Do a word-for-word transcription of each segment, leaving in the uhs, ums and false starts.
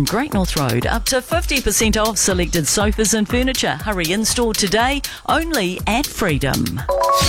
from Great North Road. Up to fifty percent off selected sofas and furniture. Hurry in store today, only at Freedom.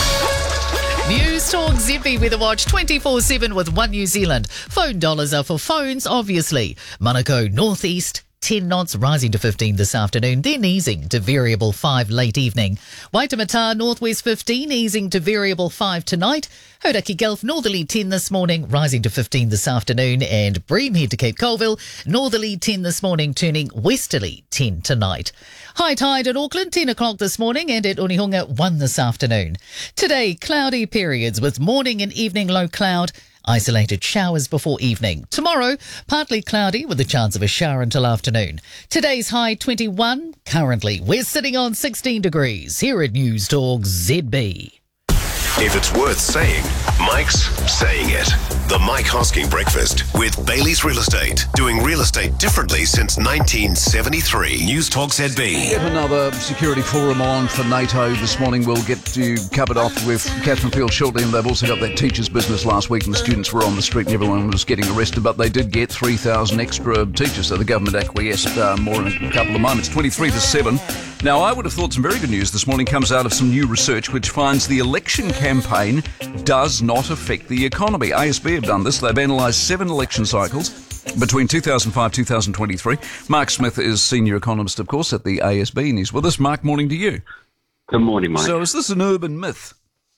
News Talk Z B Weather Watch twenty-four seven with One New Zealand. Phone dollars are for phones, obviously. Manukau northeast, ten knots, rising to fifteen this afternoon, then easing to variable five late evening. Waitemata northwest fifteen, easing to variable five tonight. Hauraki Gulf northerly ten this morning, rising to fifteen this afternoon. And Bream head to Cape Colville, northerly ten this morning, turning westerly ten tonight. High tide at Auckland, ten o'clock this morning, and at Onehunga, one this afternoon. Today, cloudy periods with morning and evening low cloud. Isolated showers before evening. Tomorrow, partly cloudy with a chance of a shower until afternoon. Today's high twenty-one. Currently, we're sitting on sixteen degrees here at News Talk Z B. If it's worth saying, Mike's saying it. The Mike Hosking Breakfast with Bailey's Real Estate. Doing real estate differently since nineteen seventy-three. News Talk Z B. Yet another security forum on for NATO this morning. We'll get you covered off with Catherine Field shortly, and they've also got that teachers' business last week, and the students were on the street and everyone was getting arrested, but they did get three thousand extra teachers, so the government acquiesced. Uh, more in a couple of moments. twenty-three to seven. Now, I would have thought some very good news this morning comes out of some new research which finds the election campaign does not affect the economy. A S B have done this. They've analysed seven election cycles between two thousand five to two thousand twenty-three. Mark Smith is senior economist, of course, at the A S B, and he's with us. Mark, morning to you. Good morning, Mike. So is this an urban myth?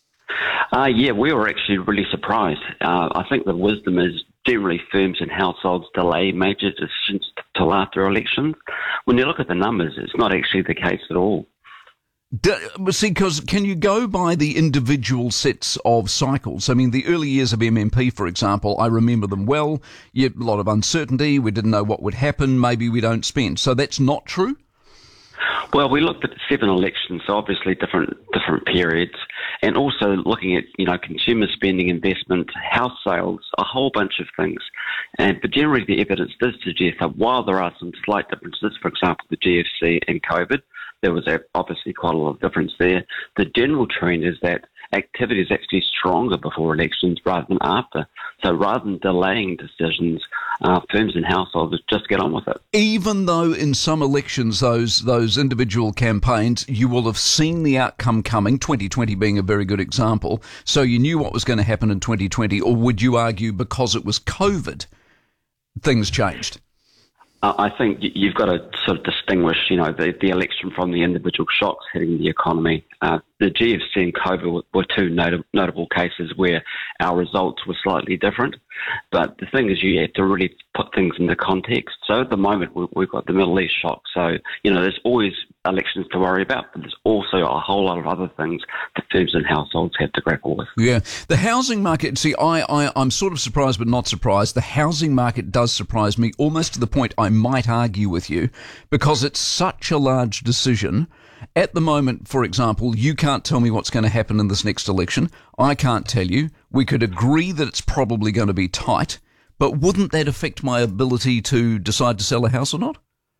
Uh, yeah, we were actually really surprised. Uh, I think the wisdom is generally firms and households delay major decisions till after elections. When you look at the numbers, it's not actually the case at all. D- see, because can you go by the individual sets of cycles? I mean, the early years of M M P, for example, I remember them well. Yet a lot of uncertainty. We didn't know what would happen. Maybe we don't spend. So that's not true? Well, we looked at seven elections, so obviously different different periods, and also looking at, you know, consumer spending, investment, house sales, a whole bunch of things. And but generally the evidence does suggest that while there are some slight differences, for example, the G F C and COVID, there was obviously quite a lot of difference there. The general trend is that activity is actually stronger before elections rather than after. So rather than delaying decisions, uh, firms and households just get on with it. Even though in some elections, those those individual campaigns, you will have seen the outcome coming, twenty twenty being a very good example, so you knew what was going to happen in twenty twenty, or would you argue because it was COVID, things changed? I think you've got to sort of distinguish, you know, the, the election from the individual shocks hitting the economy. Uh, the G F C and COVID were, were two not- notable cases where our results were slightly different. But the thing is, you have to really put things into context. So at the moment, we, we've got the Middle East shock. So, you know, there's always elections to worry about, but there's also a whole lot of other things that firms and households have to grapple with. Yeah. The housing market, see, I, I, I'm sort of surprised but not surprised. The housing market does surprise me, almost to the point I might argue with you, because it's such a large decision. At the moment, for example, you can't tell me what's going to happen in this next election. I can't tell you. We could agree that it's probably going to be tight, but wouldn't that affect my ability to decide to sell a house or not?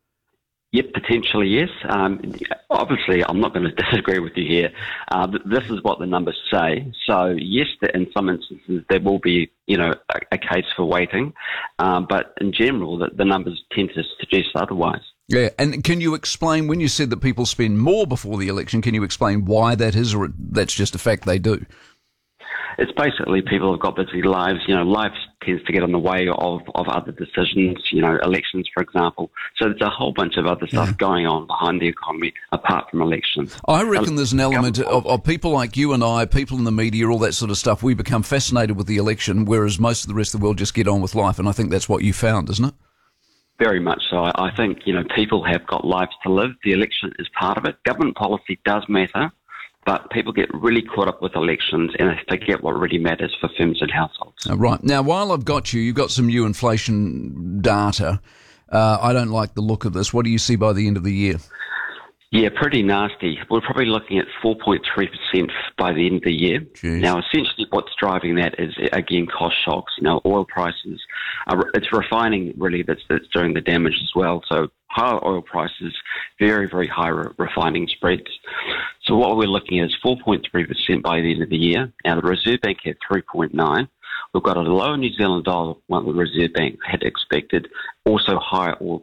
Yep, potentially, yes. Um, obviously, I'm not going to disagree with you here. Uh, this is what the numbers say. So, yes, in some instances, there will be, you know, a, a case for waiting. Um, but in general, the, the numbers tend to suggest otherwise. Yeah, and can you explain, when you said that people spend more before the election, can you explain why that is, or that's just a fact they do? It's basically people have got busy lives. You know, life tends to get in the way of, of other decisions, you know, elections, for example. So there's a whole bunch of other stuff yeah. going on behind the economy apart from elections. I reckon there's an element of, of people like you and I, people in the media, all that sort of stuff. We become fascinated with the election, whereas most of the rest of the world just get on with life. And I think that's what you found, isn't it? Very much so. I think, you know, people have got lives to live. The election is part of it. Government policy does matter, but people get really caught up with elections and they forget what really matters for firms and households. Uh, right. Now, while I've got you, you've got some new inflation data. Uh, I don't like the look of this. What do you see by the end of the year? Yeah, pretty nasty. We're probably looking at four point three percent by the end of the year. Jeez. Now, essentially what's driving that is, again, cost shocks. You know, oil prices, are, it's refining really that's, that's doing the damage as well. So higher oil prices, very, very high re- refining spreads. So what we're looking at is four point three percent by the end of the year. Now, the Reserve Bank had three point nine. We've got a lower New Zealand dollar, what the Reserve Bank had expected, also higher oil